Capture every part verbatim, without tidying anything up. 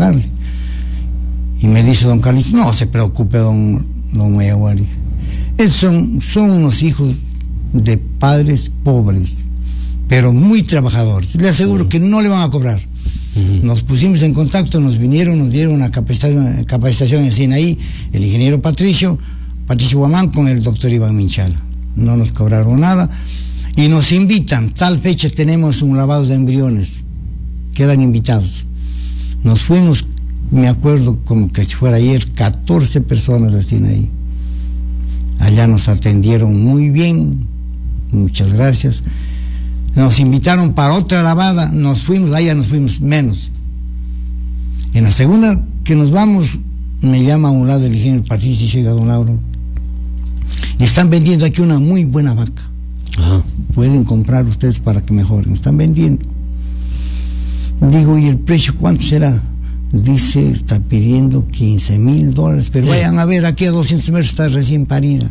pagarle. Y me dice don Carlitos, no se preocupe, don, don Mayaguari. Esos son, son unos hijos de padres pobres, pero muy trabajadores. Le aseguro uh-huh. que no le van a cobrar. Uh-huh. Nos pusimos en contacto, nos vinieron, nos dieron una capacitación, capacitación en Sinaí, el ingeniero Patricio, Patricio Guamán con el doctor Iván Minchala. No nos cobraron nada. Y nos invitan, tal fecha tenemos un lavado de embriones, quedan invitados. Nos fuimos, me acuerdo como que si fuera ayer, catorce personas de Sinaí. Allá nos atendieron muy bien, muchas gracias. Nos invitaron para otra lavada, nos fuimos, allá nos fuimos menos. En la segunda que nos vamos, me llama a un lado el ingeniero Patricio y llega don Lauro. Y están vendiendo aquí una muy buena vaca. Ajá. Pueden comprar ustedes para que mejoren, están vendiendo. Digo, ¿y el precio cuánto será? Dice, está pidiendo quince mil dólares, pero sí. Vayan a ver, aquí a doscientos metros está recién parida.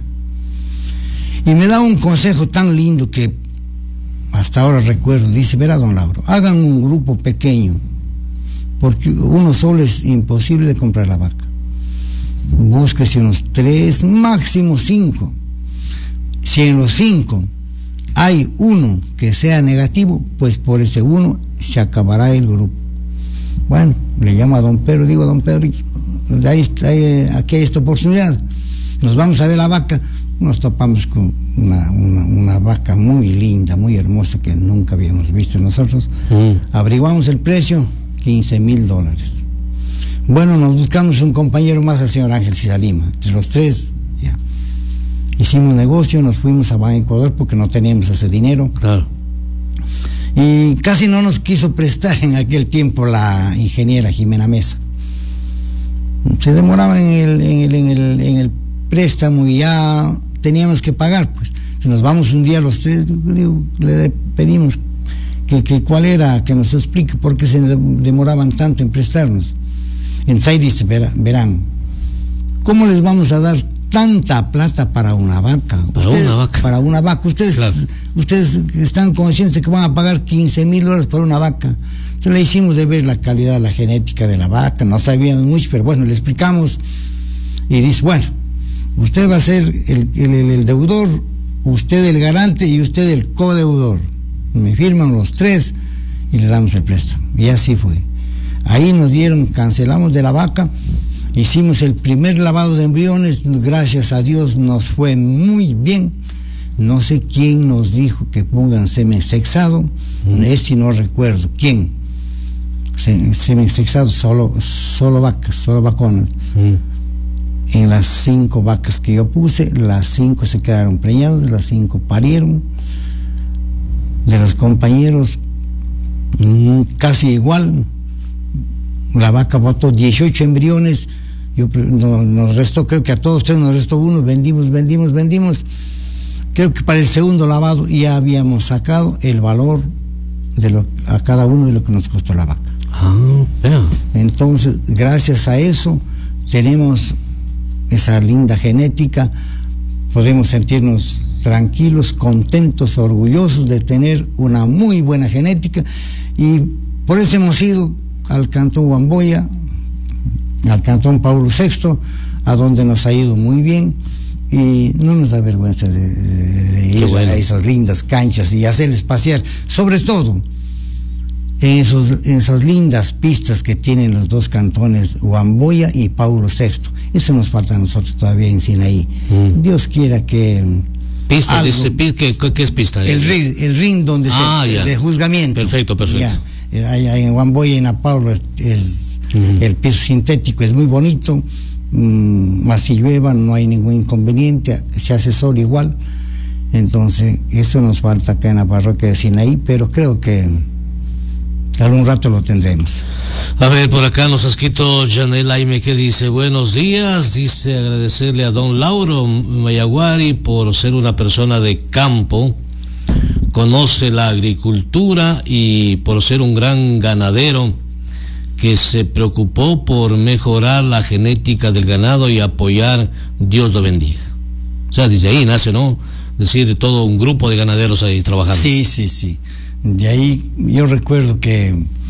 Y me da un consejo tan lindo que hasta ahora recuerdo. Dice, verá don Lauro, hagan un grupo pequeño, porque uno solo es imposible de comprar la vaca. Búsquese unos tres, máximo cinco. Si en los cinco hay uno que sea negativo, pues por ese uno se acabará el grupo. Bueno, le llamo a don Pedro, digo, don Pedro, ahí está, ahí, aquí hay esta oportunidad, nos vamos a ver la vaca. Nos topamos con una, una, una vaca muy linda, muy hermosa, que nunca habíamos visto nosotros. Mm. Averiguamos el precio, quince mil dólares. Bueno, nos buscamos un compañero más, el señor Ángel Cisalima, entre los tres, ya. Hicimos negocio, nos fuimos a Ban Ecuador porque no teníamos ese dinero. Claro. Y casi no nos quiso prestar en aquel tiempo la ingeniera Jimena Mesa. Se demoraba en el, en el, en el, en el préstamo y ya teníamos que pagar, pues. Si nos vamos un día los tres, digo, le pedimos que, que cuál era, que nos explique por qué se demoraban tanto en prestarnos. Entonces dice, verán, ¿cómo les vamos a dar tanta plata para una vaca? Para ustedes, una vaca. Para una vaca. Ustedes, claro. ustedes están conscientes de que van a pagar quince mil dólares por una vaca. Entonces le hicimos de ver la calidad, la genética de la vaca. No sabíamos mucho, pero bueno, le explicamos. Y dice, bueno, usted va a ser el, el, el, el deudor, usted el garante y usted el codeudor. Me firman los tres y le damos el préstamo. Y así fue. Ahí nos dieron, cancelamos de la vaca. Hicimos el primer lavado de embriones, gracias a Dios nos fue muy bien. No sé quién nos dijo que pongan semen sexado, mm. ese no recuerdo quién. Semen sexado, solo, solo vacas, solo vaconas. Mm. En las cinco vacas que yo puse, las cinco se quedaron preñadas, las cinco parieron. De los compañeros, mm, casi igual. La vaca botó dieciocho embriones. Yo, no, nos restó, creo que a todos ustedes nos restó uno, vendimos, vendimos, vendimos. Creo que para el segundo lavado ya habíamos sacado el valor de lo, a cada uno de lo que nos costó la vaca. Ah, yeah. Entonces, gracias a eso, tenemos esa linda genética, podemos sentirnos tranquilos, contentos, orgullosos de tener una muy buena genética, y por eso hemos ido al Cantón Huamboya, al Cantón Paulo sexto, a donde nos ha ido muy bien, y no nos da vergüenza de, de, de ir bueno. a esas lindas canchas y hacerles pasear, sobre todo en, esos, en esas lindas pistas que tienen los dos cantones, Huamboya y Paulo sexto. Eso nos falta a nosotros todavía en Sinaí. Mm. Dios quiera que... Pistas, algo, ese, ¿qué, ¿qué es pista? El ring, el ring donde ah, se... de juzgamiento. Perfecto, perfecto. Ya. Allá en Huamboya y en Apaulo es, es uh-huh. el piso sintético es muy bonito, mm, más si llueva no hay ningún inconveniente, se hace sol igual. Entonces eso nos falta acá en la parroquia de Sinaí, pero creo que algún rato lo tendremos. A ver, por acá nos ha escrito Janel Aime, que dice, buenos días, dice agradecerle a don Lauro Mayaguari por ser una persona de campo, conoce la agricultura, y por ser un gran ganadero que se preocupó por mejorar la genética del ganado y apoyar, Dios lo bendiga. O sea, desde ahí nace, ¿no? Es decir, todo un grupo de ganaderos ahí trabajando. Sí, sí, sí. De ahí yo recuerdo que